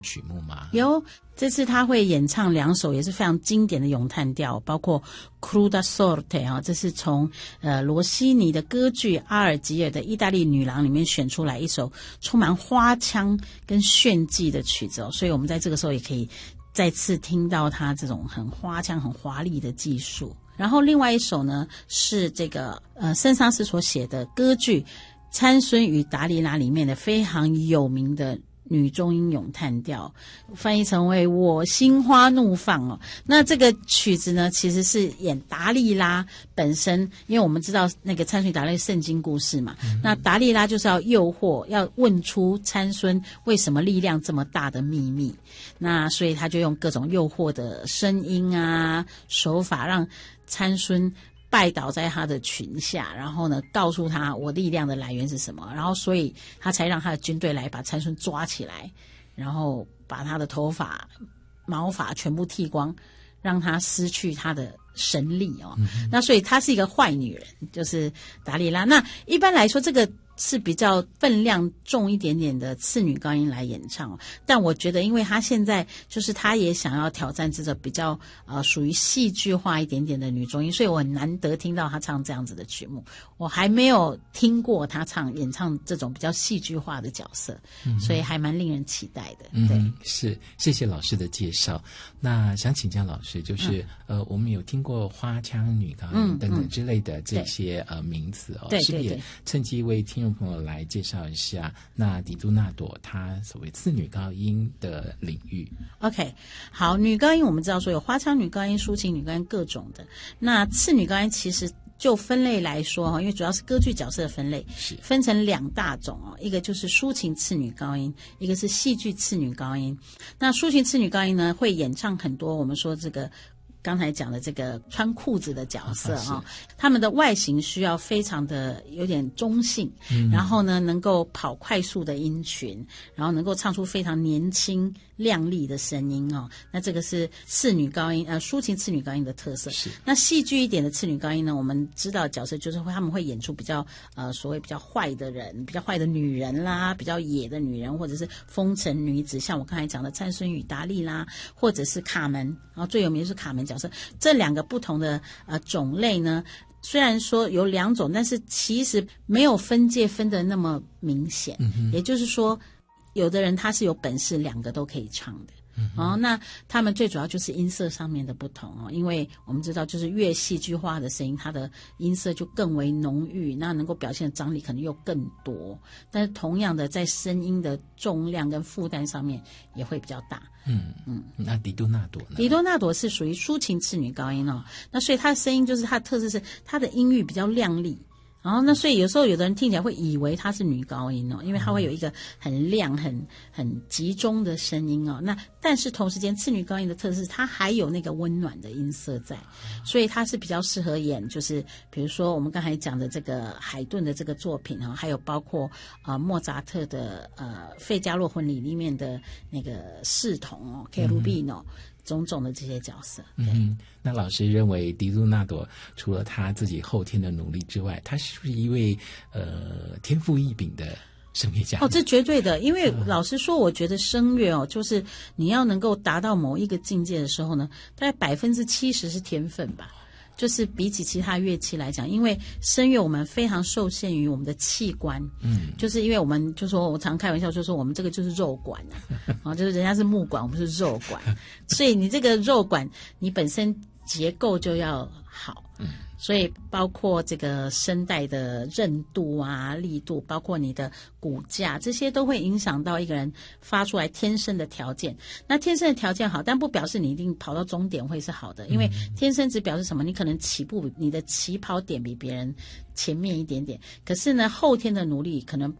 曲目吗？ 有，这次他会演唱2首也是非常经典的咏叹调，包括 Cruda Sorte 啊，这是从罗西尼的歌剧《阿尔及尔的意大利女郎》里面选出来一首充满花腔跟炫技的曲子哦，所以我们在这个时候也可以再次听到他这种很花腔很华丽的技术。然后另外一首呢是这个圣桑斯所写的歌剧《参孙与达利拉》里面的非常有名的女中音咏叹调，翻译成为我心花怒放哦。那这个曲子呢其实是演达利拉本身，因为我们知道那个参孙达利圣经故事嘛，那达利拉就是要诱惑，要问出参孙为什么力量这么大的秘密，那所以他就用各种诱惑的声音啊手法让参孙拜倒在他的裙下，然后呢告诉他我力量的来源是什么，然后所以他才让他的军队来把参孙抓起来，然后把他的头发毛发全部剃光，让他失去他的神力哦。那所以她是一个坏女人，就是达利拉。那一般来说这个是比较分量重一点点的次女高音来演唱，但我觉得因为她现在就是她也想要挑战这个比较属于戏剧化一点点的女中音，所以我很难得听到她唱这样子的曲目，我还没有听过她演唱这种比较戏剧化的角色，所以还蛮令人期待的。对， 是，谢谢老师的介绍。那想请教老师，就是我们有听过花腔女高音等等之类的这些名词哦，是不是也趁机为听众朋友来介绍一下那迪杜纳朵她所谓次女高音的领域？ OK， 好，女高音我们知道说有花腔女高音、抒情女高音各种的，那次女高音其实就分类来说，因为主要是歌剧角色的分类，是分成2大种哦，一个就是抒情次女高音，一个是戏剧次女高音。那抒情次女高音呢，会演唱很多我们说这个刚才讲的这个穿裤子的角色他们的外形需要非常的有点中性，然后呢能够跑快速的音群，然后能够唱出非常年轻亮丽的声音哦。那这个是次女高音抒情次女高音的特色。那戏剧一点的次女高音呢，我们知道角色就是他们会演出比较所谓比较坏的人，比较坏的女人啦，比较野的女人，或者是风尘女子，像我刚才讲的参孙与达利拉，或者是卡门，然后最有名的是卡门角色。这2个不同的种类呢，虽然说有2种，但是其实没有分界分得那么明显，也就是说有的人他是有本事2个都可以唱的那他们最主要就是音色上面的不同因为我们知道就是越戏剧化的声音，它的音色就更为浓郁，那能够表现的张力可能又更多，但是同样的在声音的重量跟负担上面也会比较大。 那迪杜纳朵呢？ 迪杜纳朵是属于抒情次女高音那所以她的声音就是她的特色是她的音域比较亮丽，然后那所以有时候有的人听起来会以为她是女高音因为她会有一个很亮很集中的声音那但是同时间次女高音的特色是她还有那个温暖的音色在，所以她是比较适合演就是比如说我们刚才讲的这个海顿的这个作品还有包括莫扎特的费加洛婚礼里面的那个侍童Cherubino种种的这些角色。 那老师认为迪杜纳朵除了他自己后天的努力之外，他是不是一位天赋异禀的声乐家？ 这绝对的，因为老实说我觉得声乐就是你要能够达到某一个境界的时候呢，大概70%是天分吧，就是比起其他乐器来讲，因为声乐我们非常受限于我们的器官，就是因为我们就说我常开玩笑就说我们这个就是肉管就是人家是木管，我们是肉管，所以你这个肉管你本身结构就要好，所以包括这个声带的韧度啊、力度，包括你的骨架，这些都会影响到一个人发出来天生的条件。那天生的条件好，但不表示你一定跑到终点会是好的，因为天生只表示什么？你可能你的起跑点比别人前面一点点，可是呢，后天的努力可能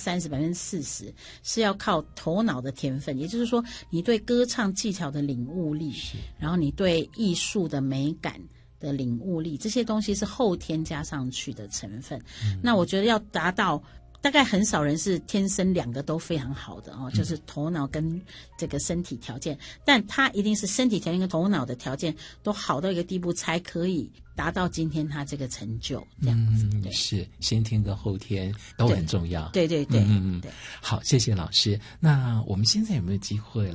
30%、40%是要靠头脑的天分，也就是说，你对歌唱技巧的领悟力，然后你对艺术的美感的领悟力，这些东西是后天加上去的成分。那我觉得要达到大概很少人是天生两个都非常好的哦，就是头脑跟这个身体条件，但他一定是身体条件跟头脑的条件都好到一个地步，才可以达到今天他这个成就这样子。 是先天跟后天都很重要。 对对对， 好，谢谢老师。那我们现在有没有机会